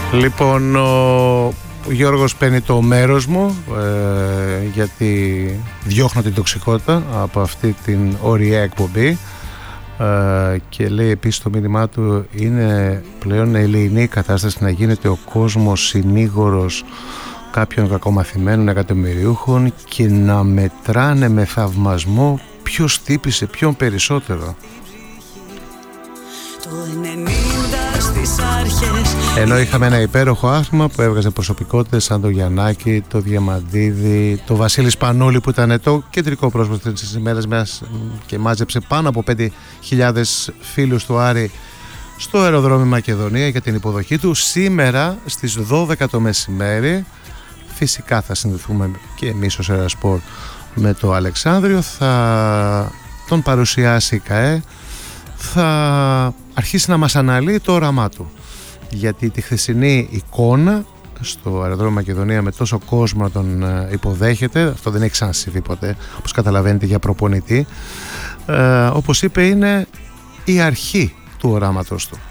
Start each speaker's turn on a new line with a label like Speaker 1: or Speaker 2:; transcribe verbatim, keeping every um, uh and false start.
Speaker 1: Λοιπόν, ο Γιώργος παίρνει το μέρος μου ε, γιατί διώχνω την τοξικότητα από αυτή την ωριαία εκπομπή ε, και λέει επίσης το μήνυμά του είναι πλέον ελεηνή η κατάσταση να γίνεται ο κόσμος συνήγορος κάποιων κακομαθημένων εκατομμυριούχων και να μετράνε με θαυμασμό ποιος χτύπησε ποιον περισσότερο. Ενώ είχαμε ένα υπέροχο άθλημα που έβγαζε προσωπικότητες σαν το Γιαννάκη, το Διαμαντίδη, το Βασίλη Σπανούλη που ήταν το κεντρικό πρόσωπο της ημέρας μας και μάζεψε πάνω από πέντε χιλιάδες φίλους του Άρη στο αεροδρόμιο Μακεδονία για την υποδοχή του. Σήμερα στις δώδεκα το μεσημέρι φυσικά θα συνδεθούμε και εμείς ως Ερασπορ με το Αλεξάνδριο, θα τον παρουσιάσει η ΚΑΕ, θα αρχίσει να μας αναλύει το όραμά του, γιατί τη χθεσινή εικόνα στο αεροδρόμιο Μακεδονία με τόσο κόσμο να τον υποδέχεται, αυτό δεν έχει ξανασυμβεί ποτέ όπως καταλαβαίνετε για προπονητή, ε, όπως είπε είναι η αρχή του οράματος του.